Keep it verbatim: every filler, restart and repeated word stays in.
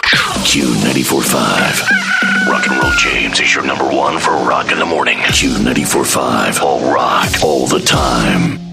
Q ninety-four point five. Rock and Roll James is your number one for rock in the morning. Q ninety-four point five. All rock, all the time.